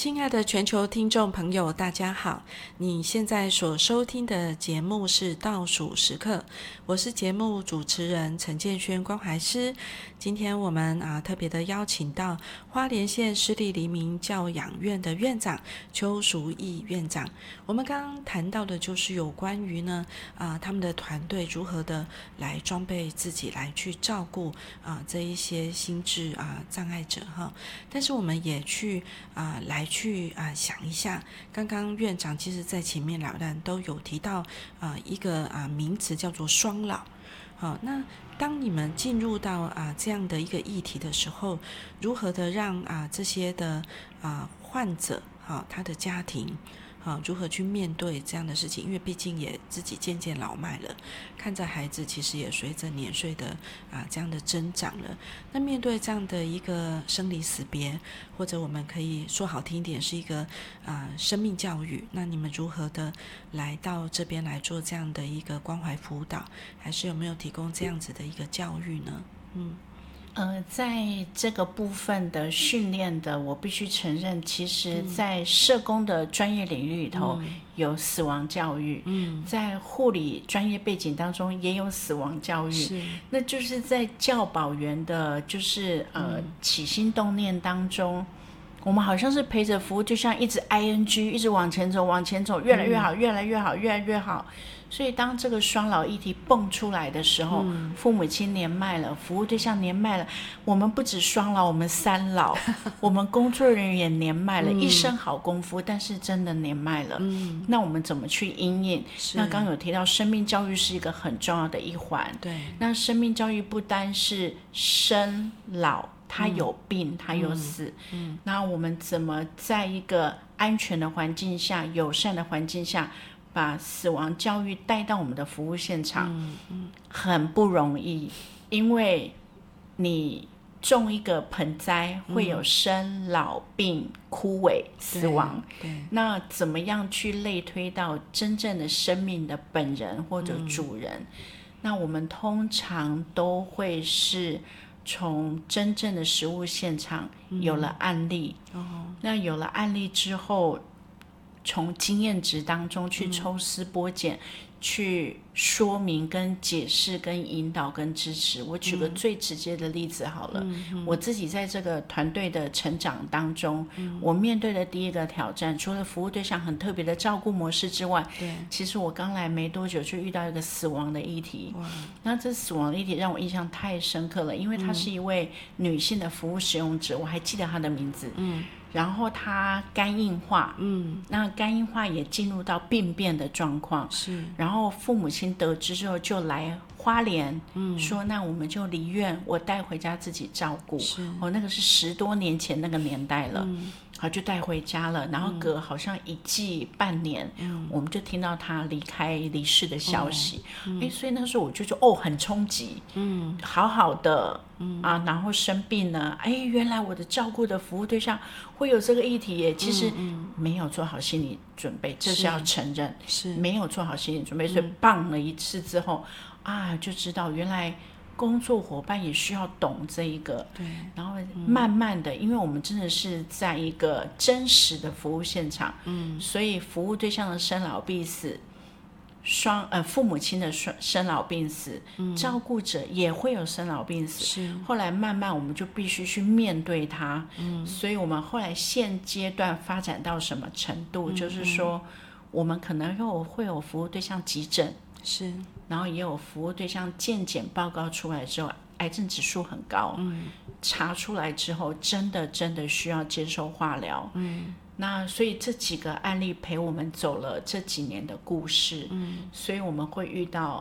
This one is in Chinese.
亲爱的全球听众朋友，大家好！你现在所收听的节目是倒数时刻，我是节目主持人陈建轩关怀师。今天我们特别的邀请到花莲县市立黎明教养院的院长邱淑义院长。我们刚刚谈到的就是有关于呢他们的团队如何的来装备自己，来去照顾这一些心智障碍者哈。但是我们也去想一下，刚刚院长其实在前面两段都有提到一个名词叫做双老。好，那当你们进入到这样的一个议题的时候，如何的让这些的患者他的家庭如何去面对这样的事情？因为毕竟也自己渐渐老迈了，看着孩子其实也随着年岁的这样的增长了。那面对这样的一个生离死别，或者我们可以说好听一点是一个生命教育，那你们如何的来到这边来做这样的一个关怀辅导，还是有没有提供这样子的一个教育呢？ 在这个部分的训练的，我必须承认，其实在社工的专业领域里头有死亡教育，在护理专业背景当中也有死亡教育，那就是在教保员的就是起心动念当中，我们好像是陪着服务，就像一直 ING 一直往前走往前走，越来越好越来越好越来越好。所以当这个双老议题蹦出来的时候，父母亲年迈了，服务对象年迈了，我们不止双老，我们三老我们工作人员也年迈了，一身好功夫，但是真的年迈了，那我们怎么去因应？那刚刚有提到生命教育是一个很重要的一环， 对， 那生命教育不单是生老，他有病他有死，那我们怎么在一个安全的环境下，友善的环境下，把死亡教育带到我们的服务现场，很不容易，因为你种一个盆栽会有生老病枯萎死亡，那怎么样去类推到真正的生命的本人或者主人，那我们通常都会是从真正的实务现场有了案例，那有了案例之后，从经验值当中去抽丝剥茧，去说明跟解释跟引导跟支持。我举个最直接的例子好了，我自己在这个团队的成长当中，我面对的第一个挑战，除了服务对象很特别的照顾模式之外，其实我刚来没多久就遇到一个死亡的议题。那这死亡的议题让我印象太深刻了，因为她是一位女性的服务使用者，我还记得她的名字，然后她肝硬化，那肝硬化也进入到病变的状况，然后父母亲得知之后就来花莲，说那我们就离院，我带回家自己照顾，那个是10多年前那个年代了，好就带回家了，然后隔好像1季半年，我们就听到他离世的消息，所以那时候我就说很冲击，好好的然后生病了，原来我的照顾的服务对象会有这个议题耶，其实没有做好心理准备，这是要承认，没有做好心理准备，所以棒了一次之后就知道原来工作伙伴也需要懂这一个，然后慢慢的，因为我们真的是在一个真实的服务现场，所以服务对象的生老病死，父母亲的生老病死，照顾者也会有生老病死，后来慢慢我们就必须去面对它，所以我们后来现阶段发展到什么程度，就是说我们可能会有服务对象急诊，然后也有服务对象健检报告出来之后癌症指数很高，查出来之后真的需要接受化疗，那所以这几个案例陪我们走了这几年的故事，所以我们会遇到